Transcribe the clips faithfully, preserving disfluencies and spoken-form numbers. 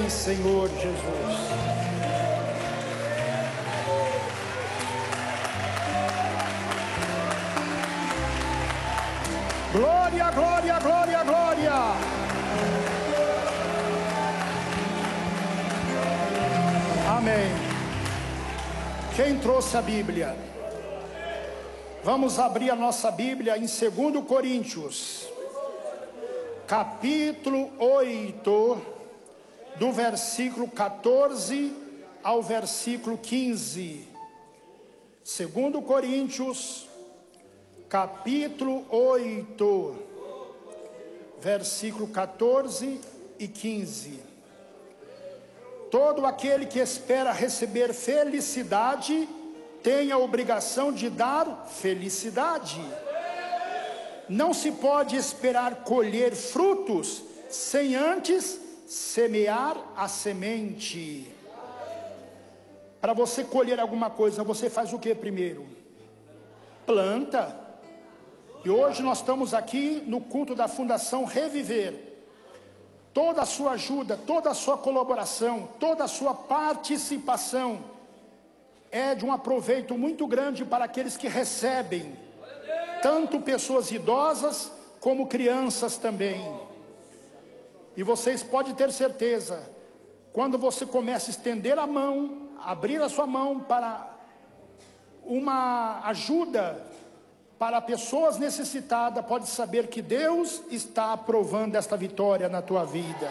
Amém, Senhor Jesus. Glória, glória, glória, glória. Amém. Quem trouxe a Bíblia? Vamos abrir a nossa Bíblia em segundo Coríntios, capítulo oito, do versículo quatorze ao versículo quinze. segundo Coríntios, capítulo oito, versículo quatorze e quinze. Todo aquele que espera receber felicidade tem a obrigação de dar felicidade. Não se pode esperar colher frutos sem antes semear a semente. Para você colher alguma coisa, você faz o que primeiro? Planta. E hoje nós estamos aqui no culto da Fundação Reviver. Toda a sua ajuda, toda a sua colaboração, toda a sua participação é de um aproveito muito grande para aqueles que recebem, tanto pessoas idosas como crianças também. E vocês podem ter certeza, quando você começa a estender a mão, abrir a sua mão para uma ajuda para pessoas necessitadas, pode saber que Deus está aprovando esta vitória na tua vida.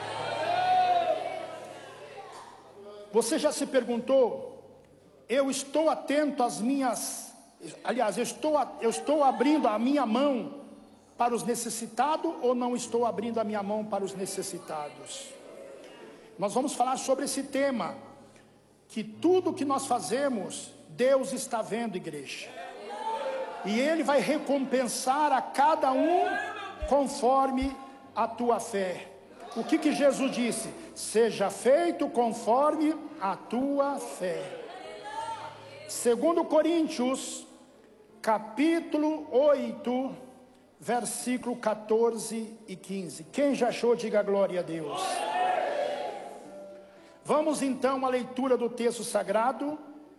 Você já se perguntou, eu estou atento às minhas, aliás, eu estou, eu estou abrindo a minha mão para os necessitados ou não estou abrindo a minha mão para os necessitados? Nós vamos falar sobre esse tema, que tudo que nós fazemos, Deus está vendo, igreja. E Ele vai recompensar a cada um conforme a tua fé. O que que Jesus disse? Seja feito conforme a tua fé. segundo Coríntios, capítulo oito, versículo quatorze e quinze. Quem já achou, diga glória a Deus. Vamos então à leitura do texto sagrado,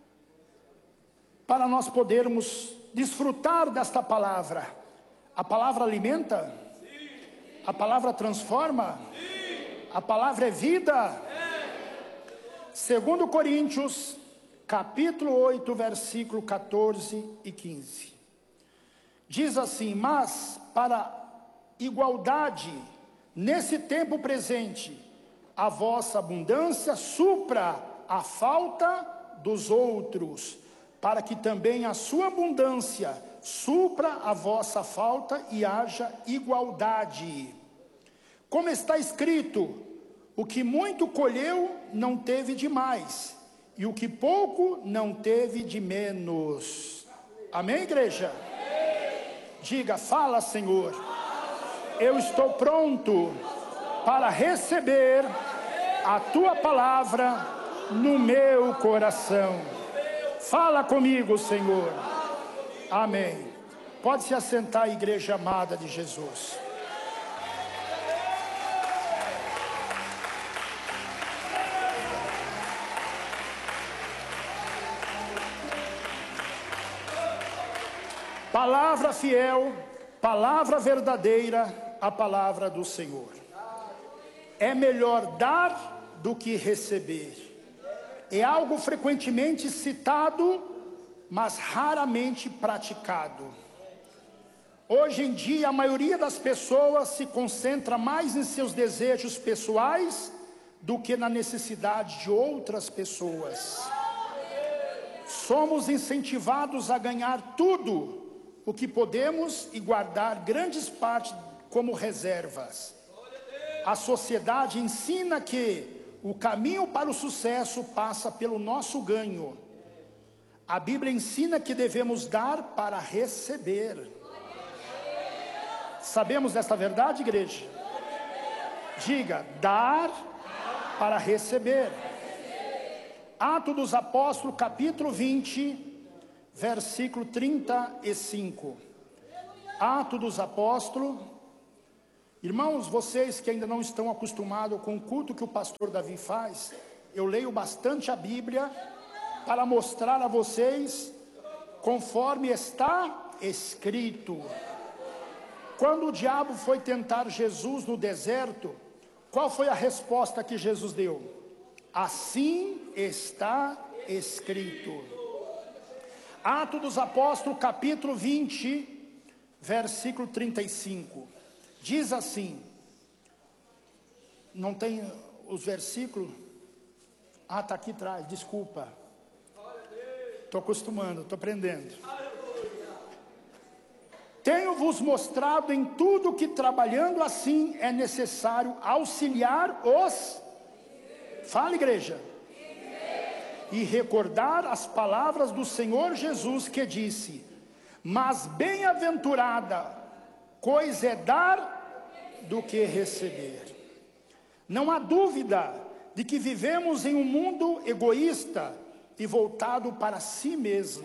para nós podermos desfrutar desta palavra. A palavra alimenta? Sim. A palavra transforma? Sim. A palavra é vida? Sim. segundo Coríntios, capítulo oito, versículo quatorze e quinze. Diz assim: mas para igualdade, nesse tempo presente, a vossa abundância supra a falta dos outros, para que também a sua abundância supra a vossa falta e haja igualdade. Como está escrito, o que muito colheu não teve de mais, e o que pouco não teve de menos. Amém, igreja? Diga, fala, Senhor, eu estou pronto para receber a tua palavra no meu coração. Fala comigo, Senhor. Amém. Pode se assentar, igreja amada de Jesus. Palavra fiel, palavra verdadeira, a palavra do Senhor. É melhor dar do que receber. É algo frequentemente citado, mas raramente praticado. Hoje em dia, a maioria das pessoas se concentra mais em seus desejos pessoais do que na necessidade de outras pessoas. Somos incentivados a ganhar tudo o que podemos e guardar grandes partes como reservas. A sociedade ensina que o caminho para o sucesso passa pelo nosso ganho. A Bíblia ensina que devemos dar para receber. Sabemos desta verdade, igreja? Diga, dar para receber. Atos dos Apóstolos, capítulo vinte, versículo trinta e cinco. Atos dos Apóstolos, Irmãos, vocês que ainda não estão acostumados com o culto que o pastor Davi faz, eu leio bastante a Bíblia para mostrar a vocês conforme está escrito. Quando o diabo foi tentar Jesus no deserto, qual foi a resposta que Jesus deu? Assim está escrito. Atos dos Apóstolos, capítulo vinte, versículo trinta e cinco. Diz assim, não tem os versículos? Ah, está aqui atrás, desculpa. Estou acostumando, estou aprendendo. Tenho-vos mostrado em tudo que trabalhando assim é necessário auxiliar os... Fala, igreja. E recordar as palavras do Senhor Jesus que disse, mas bem-aventurada coisa é dar do que receber. Não há dúvida de que vivemos em um mundo egoísta e voltado para si mesmo.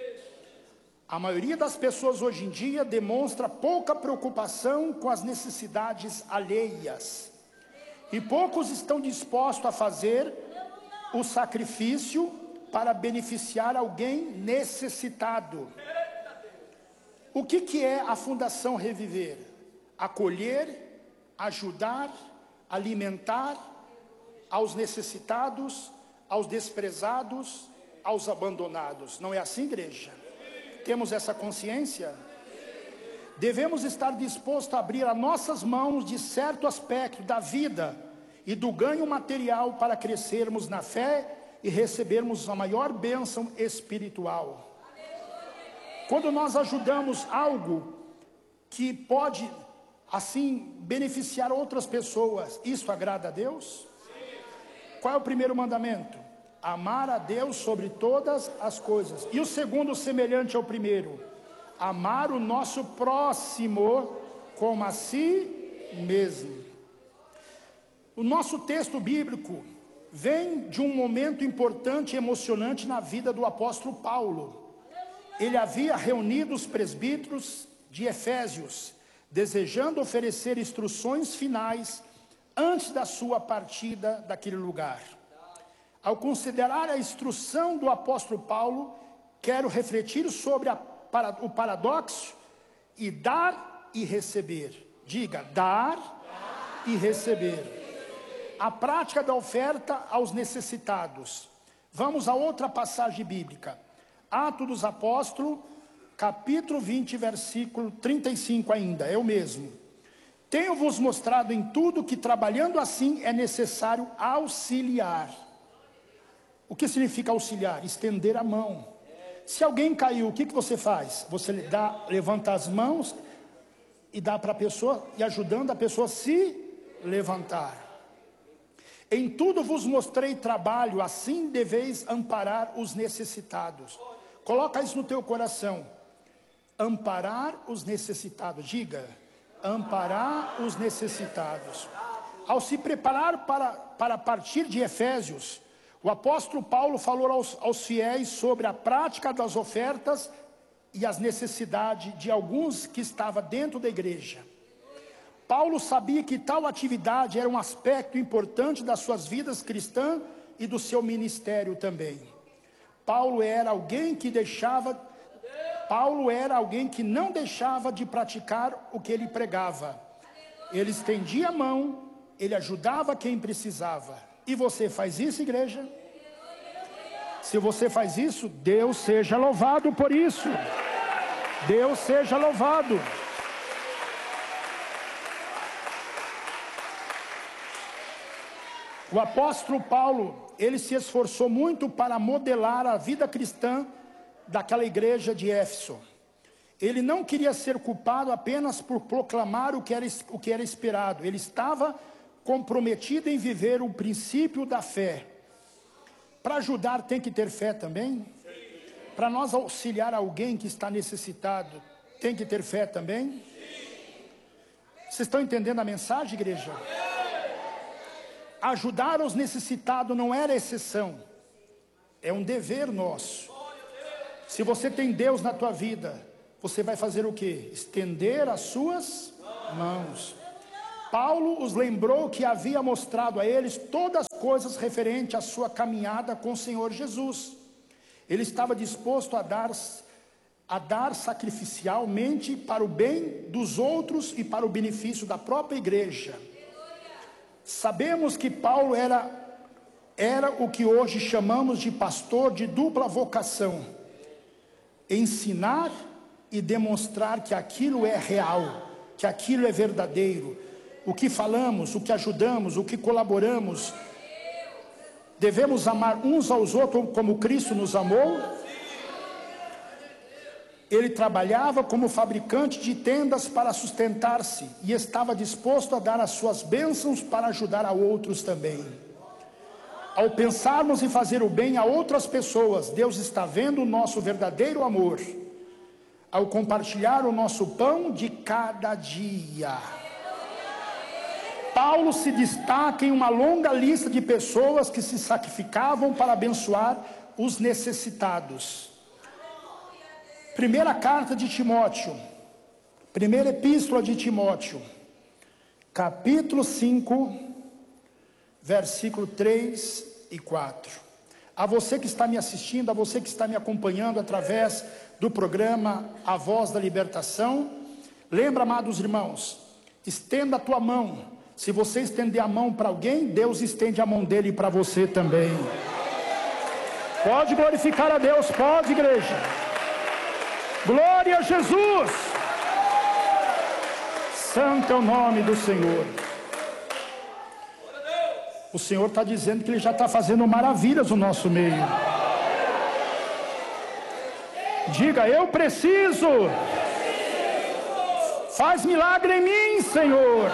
A maioria das pessoas hoje em dia demonstra pouca preocupação com as necessidades alheias. E poucos estão dispostos a fazer o sacrifício para beneficiar alguém necessitado. O que, que é a Fundação Reviver? Acolher, ajudar, alimentar aos necessitados, aos desprezados, aos abandonados. Não é assim, igreja? Temos essa consciência? Devemos estar dispostos a abrir as nossas mãos de certo aspecto da vida e do ganho material para crescermos na fé e recebermos a maior bênção espiritual. Quando nós ajudamos algo que pode, assim, beneficiar outras pessoas, isso agrada a Deus? Qual é o primeiro mandamento? Amar a Deus sobre todas as coisas. E o segundo, semelhante ao primeiro, amar o nosso próximo como a si mesmo. O nosso texto bíblico vem de um momento importante e emocionante na vida do apóstolo Paulo. Ele havia reunido os presbíteros de Efésios, desejando oferecer instruções finais antes da sua partida daquele lugar. Ao considerar a instrução do apóstolo Paulo, quero refletir sobre a, para, o paradoxo e dar e receber. Diga, dar e receber. A prática da oferta aos necessitados. Vamos a outra passagem bíblica. Atos dos Apóstolos, capítulo vinte, versículo trinta e cinco ainda, é o mesmo. Tenho-vos mostrado em tudo que trabalhando assim é necessário auxiliar. O que significa auxiliar? Estender a mão. Se alguém caiu, o que, que você faz? Você dá, levanta as mãos e dá para a pessoa, e ajudando a pessoa a se levantar. Em tudo vos mostrei trabalho, assim deveis amparar os necessitados. Coloca isso no teu coração. Amparar os necessitados. Diga, amparar os necessitados. Ao se preparar para, para partir de Efésios, o apóstolo Paulo falou aos, aos fiéis sobre a prática das ofertas e as necessidades de alguns que estavam dentro da igreja. Paulo sabia que tal atividade era um aspecto importante das suas vidas cristãs e do seu ministério também. Paulo era alguém que deixava, Paulo era alguém que não deixava de praticar o que ele pregava. Ele estendia a mão, ele ajudava quem precisava. E você faz isso, igreja? Se você faz isso, Deus seja louvado por isso. Deus seja louvado. O apóstolo Paulo, ele se esforçou muito para modelar a vida cristã daquela igreja de Éfeso. Ele não queria ser culpado apenas por proclamar o que era, o que era esperado. Ele estava comprometido em viver o princípio da fé. Para ajudar tem que ter fé também? Para nós auxiliar alguém que está necessitado, tem que ter fé também? Vocês estão entendendo a mensagem, igreja? Ajudar os necessitados não era exceção, é um dever nosso. Se você tem Deus na tua vida, você vai fazer o quê? Estender as suas mãos. Paulo os lembrou que havia mostrado a eles todas as coisas referentes à sua caminhada com o Senhor Jesus. Ele estava disposto a dar, a dar sacrificialmente para o bem dos outros e para o benefício da própria igreja. Sabemos que Paulo era, era o que hoje chamamos de pastor de dupla vocação: ensinar e demonstrar que aquilo é real, que aquilo é verdadeiro. O que falamos, o que ajudamos, o que colaboramos, devemos amar uns aos outros como Cristo nos amou. Ele trabalhava como fabricante de tendas para sustentar-se e estava disposto a dar as suas bênçãos para ajudar a outros também. Ao pensarmos em fazer o bem a outras pessoas, Deus está vendo o nosso verdadeiro amor. Ao compartilhar o nosso pão de cada dia, Paulo se destaca em uma longa lista de pessoas que se sacrificavam para abençoar os necessitados. Primeira carta de Timóteo, primeira epístola de Timóteo, capítulo cinco, versículo três e quatro. A você que está me assistindo, a você que está me acompanhando através do programa A Voz da Libertação, lembra, amados irmãos, estenda a tua mão. Se você estender a mão para alguém, Deus estende a mão dele para você também. Pode glorificar a Deus, pode, igreja. Glória a Jesus. Santo é o nome do Senhor. O Senhor está dizendo que Ele já está fazendo maravilhas no nosso meio. Diga: eu preciso. Faz milagre em mim, Senhor.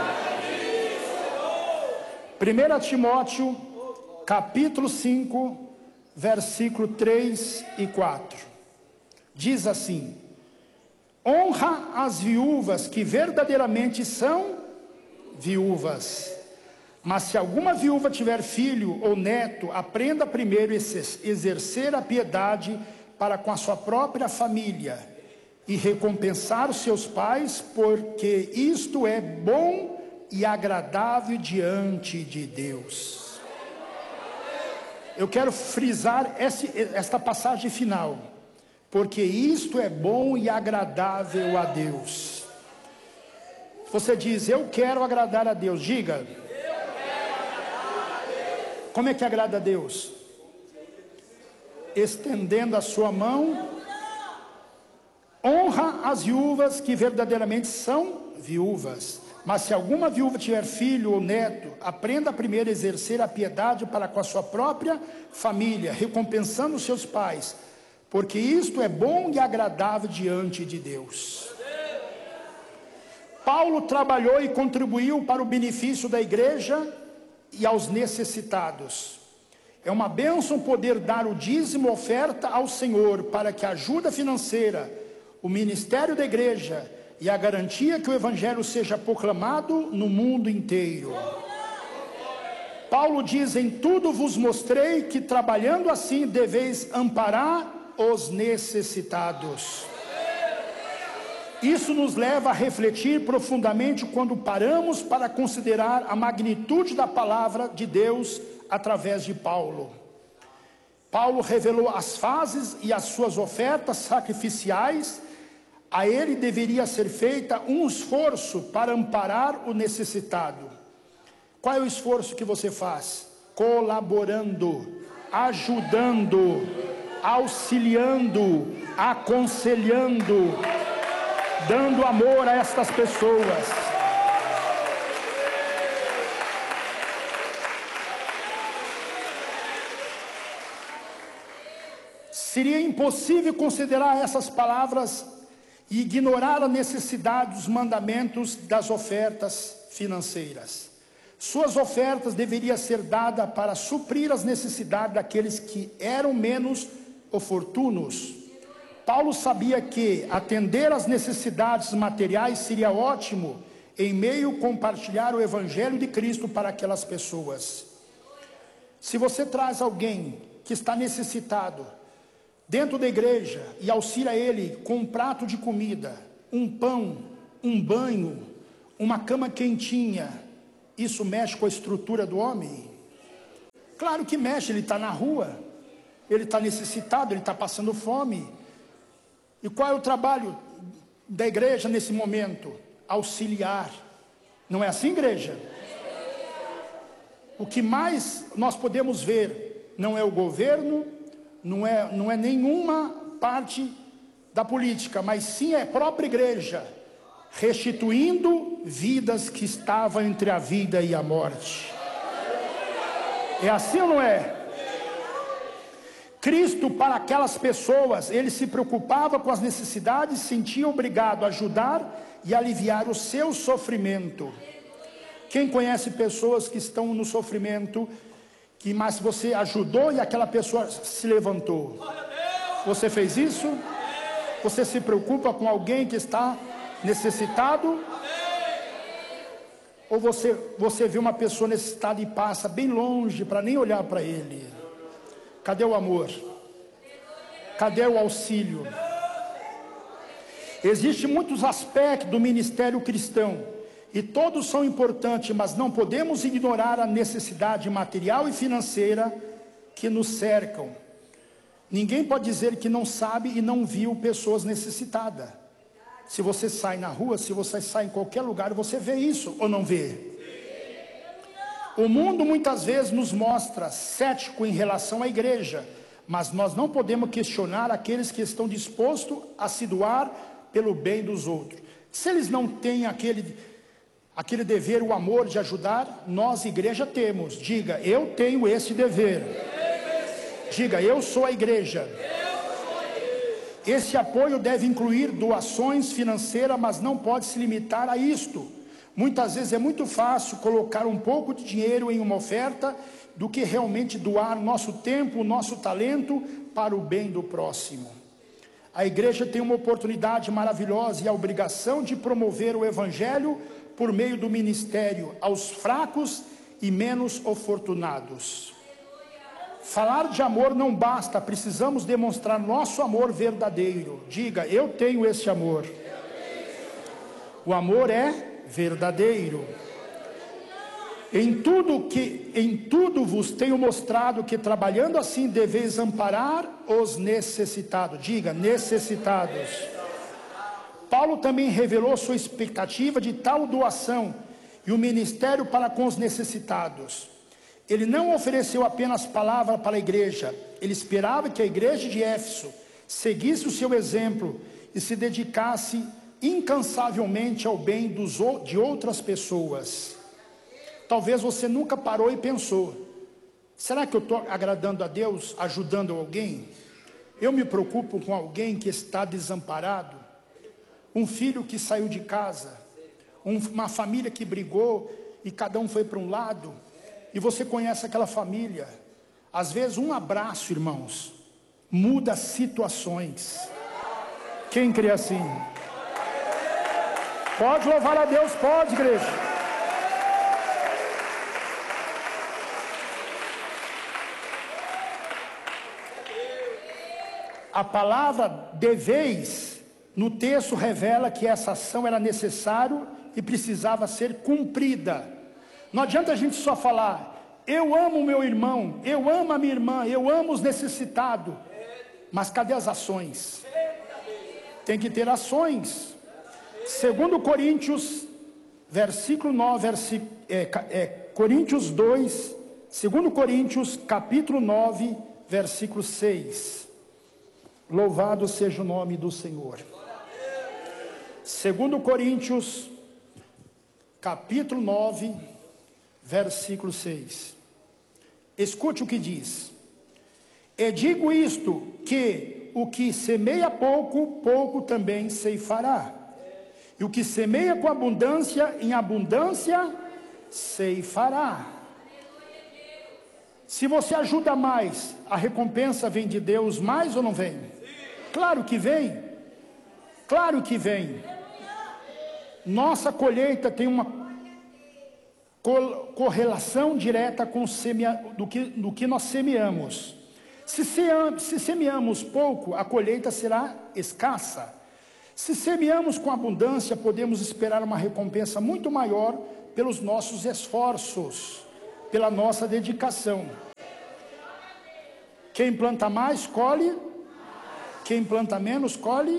primeira Timóteo, capítulo cinco, versículo três e quatro. Diz assim: honra as viúvas que verdadeiramente são viúvas. Mas se alguma viúva tiver filho ou neto, aprenda primeiro a exercer a piedade para com a sua própria família e recompensar os seus pais, porque isto é bom e agradável diante de Deus. Eu quero frisar esse, esta passagem final, porque isto é bom e agradável a Deus. Você diz: eu quero agradar a Deus. Diga: como é que agrada a Deus? Estendendo a sua mão. Honra as viúvas que verdadeiramente são viúvas. Mas se alguma viúva tiver filho ou neto, aprenda primeiro a exercer a piedade para com a sua própria família, recompensando os seus pais, porque isto é bom e agradável diante de Deus. Paulo trabalhou e contribuiu para o benefício da igreja e aos necessitados. É uma bênção poder dar o dízimo, oferta ao Senhor, para que a ajuda financeira, o ministério da igreja e a garantia que o evangelho seja proclamado no mundo inteiro. Paulo diz: em tudo vos mostrei que trabalhando assim deveis amparar os necessitados. Isso nos leva a refletir profundamente quando paramos para considerar a magnitude da palavra de Deus através de Paulo. Paulo revelou as fases e as suas ofertas sacrificiais. A ele deveria ser feita um esforço para amparar o necessitado. Qual é o esforço que você faz? Colaborando, ajudando, auxiliando, aconselhando, dando amor a estas pessoas. Seria impossível considerar essas palavras e ignorar a necessidade dos mandamentos das ofertas financeiras. Suas ofertas deveriam ser dadas para suprir as necessidades daqueles que eram menos oportunos. Paulo sabia que atender às necessidades materiais seria ótimo, em meio a compartilhar o evangelho de Cristo para aquelas pessoas. Se você traz alguém que está necessitado dentro da igreja e auxilia ele com um prato de comida, um pão, um banho, uma cama quentinha, isso mexe com a estrutura do homem? Claro que mexe, ele está na rua, ele está necessitado, ele está passando fome. E qual é o trabalho da igreja nesse momento? Auxiliar. Não é assim, igreja? O que mais nós podemos ver não é o governo, não é, não é nenhuma parte da política, mas sim é a própria igreja, restituindo vidas que estavam entre a vida e a morte. É assim ou não é? Cristo, para aquelas pessoas, ele se preocupava com as necessidades, se sentia obrigado a ajudar e aliviar o seu sofrimento. Quem conhece pessoas que estão no sofrimento, que mas você ajudou e aquela pessoa se levantou? Você fez isso? Você se preocupa com alguém que está necessitado? Ou você, você vê uma pessoa necessitada e passa bem longe para nem olhar para ele? Cadê o amor? Cadê o auxílio? Existem muitos aspectos do ministério cristão, e todos são importantes, mas não podemos ignorar a necessidade material e financeira que nos cercam. Ninguém pode dizer que não sabe e não viu pessoas necessitadas. Se você sai na rua, se você sai em qualquer lugar, você vê isso ou não vê? O mundo muitas vezes nos mostra cético em relação à igreja, mas nós não podemos questionar aqueles que estão dispostos a se doar pelo bem dos outros. Se eles não têm aquele, aquele dever, o amor de ajudar, nós igreja temos. Diga, eu tenho esse dever. Diga, eu sou a igreja. Esse apoio deve incluir doações financeiras, mas não pode se limitar a isto. Muitas vezes é muito fácil colocar um pouco de dinheiro em uma oferta do que realmente doar nosso tempo, nosso talento para o bem do próximo. A igreja tem uma oportunidade maravilhosa e a obrigação de promover o evangelho por meio do ministério aos fracos e menos afortunados. Falar de amor não basta, precisamos demonstrar nosso amor verdadeiro. Diga, eu tenho esse amor. O amor é verdadeiro. Em tudo que, em tudo vos tenho mostrado que trabalhando assim deveis amparar os necessitados. Diga, necessitados. Paulo também revelou sua expectativa de tal doação e o ministério para com os necessitados. Ele não ofereceu apenas palavra para a igreja, ele esperava que a igreja de Éfeso seguisse o seu exemplo e se dedicasse incansavelmente ao bem dos, de outras pessoas. Talvez você nunca parou e pensou, será que eu estou agradando a Deus, ajudando alguém? Eu me preocupo com alguém que está desamparado, um filho que saiu de casa, um, uma família que brigou e cada um foi para um lado. E você conhece aquela família. Às vezes um abraço, irmãos, muda situações. Quem crê assim? Pode louvar a Deus, pode, igreja. A palavra deveis no texto revela que essa ação era necessária e precisava ser cumprida. Não adianta a gente só falar, eu amo o meu irmão, eu amo a minha irmã, eu amo os necessitados. Mas cadê as ações? Tem que ter ações. Segundo Coríntios, versículo nove, versi, é, é, Coríntios dois, segundo Coríntios, capítulo nove, versículo seis. Louvado seja o nome do Senhor. Segundo Coríntios, capítulo nove, versículo seis. Escute o que diz. E digo isto, que o que semeia pouco, pouco também ceifará. E o que semeia com abundância, em abundância ceifará. Se você ajuda mais, a recompensa vem de Deus mais ou não vem? Claro que vem. Claro que vem. Nossa colheita tem uma correlação direta com semea, do, que, do que nós semeamos. Se, seam, se semeamos pouco, a colheita será escassa. Se semeamos com abundância, podemos esperar uma recompensa muito maior pelos nossos esforços, pela nossa dedicação. Quem planta mais, colhe. Quem planta menos, colhe.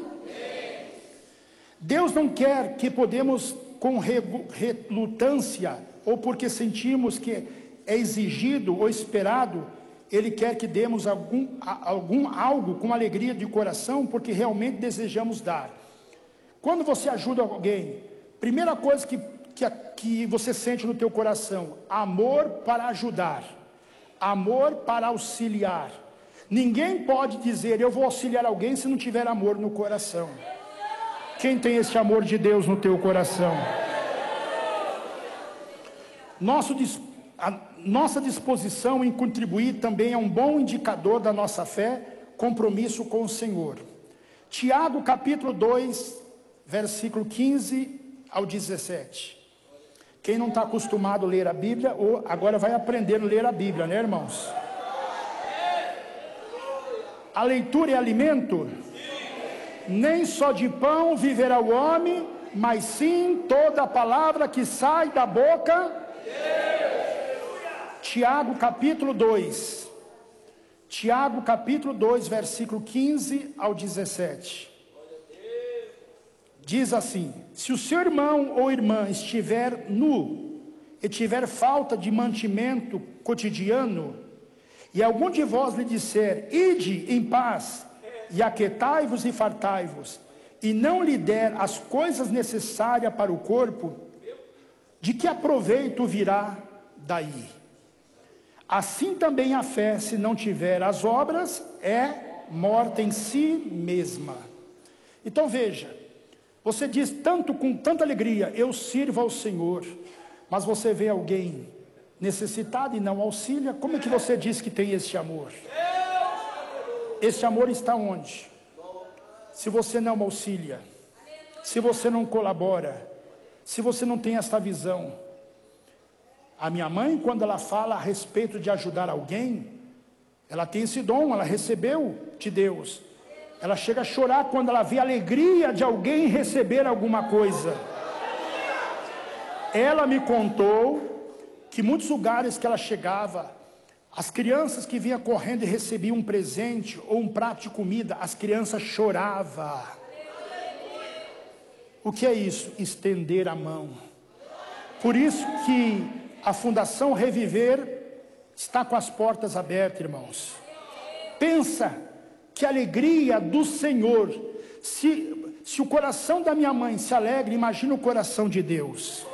Deus não quer que podemos com relutância, ou porque sentimos que é exigido ou esperado, Ele quer que demos algum, algum algo com alegria de coração, porque realmente desejamos dar. Quando você ajuda alguém, primeira coisa que, que, que você sente no teu coração, amor para ajudar, amor para auxiliar. Ninguém pode dizer, eu vou auxiliar alguém se não tiver amor no coração. Quem tem esse amor de Deus no teu coração? Nosso, a nossa disposição em contribuir também é um bom indicador da nossa fé, compromisso com o Senhor. Tiago capítulo dois, versículo quinze ao dezessete. Quem não está acostumado a ler a Bíblia, ou agora vai aprender a ler a Bíblia, né, irmãos? A leitura é alimento? Nem só de pão viverá o homem, mas sim toda a palavra que sai da boca. Tiago capítulo dois. Tiago capítulo dois, versículo quinze ao dezessete. Diz assim: se o seu irmão ou irmã estiver nu e tiver falta de mantimento cotidiano, e algum de vós lhe disser, ide em paz, e aquietai-vos e fartai-vos, e não lhe der as coisas necessárias para o corpo, de que aproveito virá daí? Assim também a fé, se não tiver as obras, é morta em si mesma. Então veja, você diz tanto com tanta alegria, eu sirvo ao Senhor, mas você vê alguém necessitado e não auxilia, como é que você diz que tem esse amor? Esse amor está onde? Se você não auxilia, se você não colabora, se você não tem esta visão. A minha mãe, quando ela fala a respeito de ajudar alguém, ela tem esse dom, ela recebeu de Deus. Ela chega a chorar quando ela vê a alegria de alguém receber alguma coisa. Ela me contou que muitos lugares que ela chegava, as crianças que vinham correndo e recebiam um presente ou um prato de comida, as crianças choravam. O que é isso? Estender a mão. Por isso que a Fundação Reviver está com as portas abertas, irmãos. Pensa que a alegria do Senhor, se, se o coração da minha mãe se alegra, imagina o coração de Deus.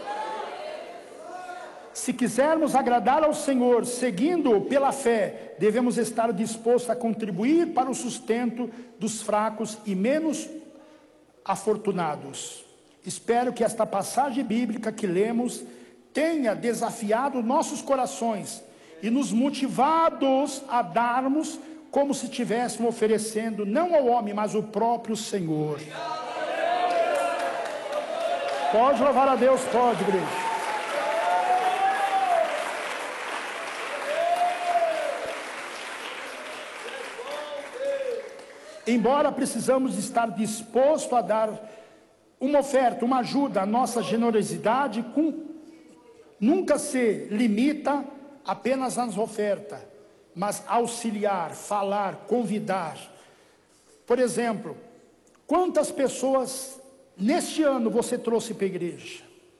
Se quisermos agradar ao Senhor, seguindo pela fé, devemos estar dispostos a contribuir para o sustento dos fracos e menos afortunados. Espero que esta passagem bíblica que lemos tenha desafiado nossos corações e nos motivados a darmos como se estivéssemos oferecendo não ao homem, mas o próprio Senhor. Pode louvar a Deus, pode, igreja. Embora precisamos estar dispostos a dar uma oferta, uma ajuda, a nossa generosidade com, nunca se limita apenas às ofertas, mas auxiliar, falar, convidar. Por exemplo, quantas pessoas neste ano você trouxe para a igreja?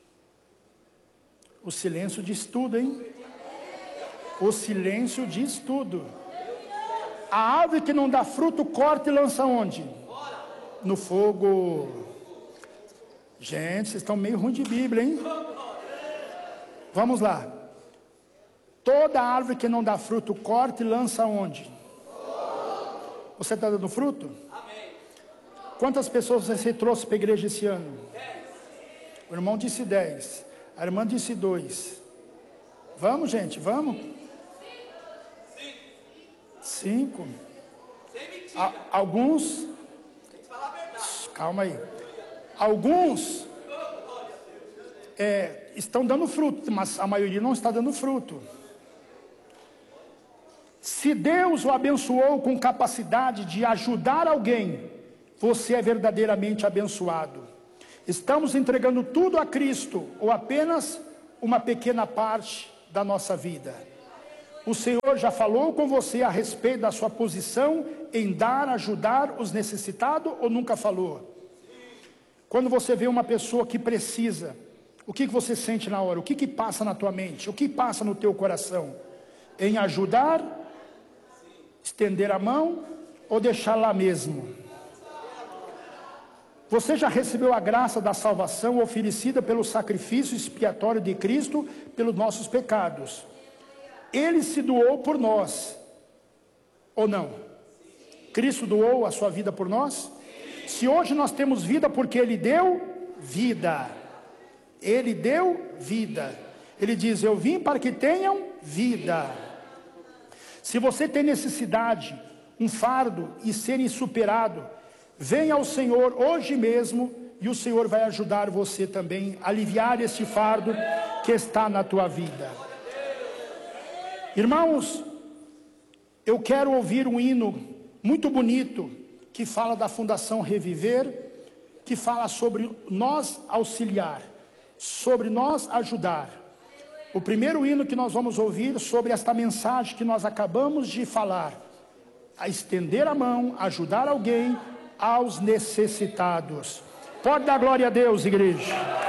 O silêncio diz tudo, hein? O silêncio diz tudo. A árvore que não dá fruto, corta e lança onde? No fogo. Gente, vocês estão meio ruim de Bíblia, hein? Vamos lá. Toda árvore que não dá fruto, corta e lança onde? Você está dando fruto? Quantas pessoas você trouxe para a igreja esse ano? O irmão disse dez. A irmã disse dois. Vamos, gente, vamos? Cinco. A, alguns. Calma aí. Alguns é, estão dando fruto, mas a maioria não está dando fruto. Se Deus o abençoou com capacidade de ajudar alguém, você é verdadeiramente abençoado. Estamos entregando tudo a Cristo ou apenas uma pequena parte da nossa vida? O Senhor já falou com você a respeito da sua posição em dar, ajudar os necessitados ou nunca falou? Quando você vê uma pessoa que precisa, o que, que você sente na hora? O que, que passa na tua mente? O que passa no teu coração? Em ajudar, estender a mão ou deixar lá mesmo? Você já recebeu a graça da salvação oferecida pelo sacrifício expiatório de Cristo pelos nossos pecados? Ele se doou por nós, ou não? Cristo doou a sua vida por nós? Se hoje nós temos vida porque Ele deu vida. Ele deu vida. Ele diz, eu vim para que tenham vida. Se você tem necessidade, um fardo e ser insuperado, venha ao Senhor hoje mesmo e o Senhor vai ajudar você também a aliviar esse fardo que está na tua vida. Irmãos, eu quero ouvir um hino muito bonito que fala da Fundação Reviver, que fala sobre nós auxiliar, sobre nós ajudar. O primeiro hino que nós vamos ouvir sobre esta mensagem que nós acabamos de falar, a estender a mão, ajudar alguém, aos necessitados. Pode dar glória a Deus, igreja.